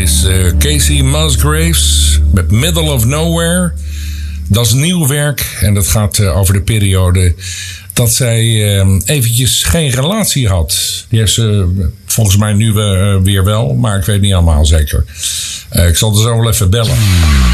is Casey Musgraves met Middle of Nowhere. Dat is nieuw werk en dat gaat over de periode dat zij eventjes geen relatie had. Die heeft ze volgens mij nu weer wel, maar ik weet niet allemaal zeker. Ik zal er zo wel even bellen.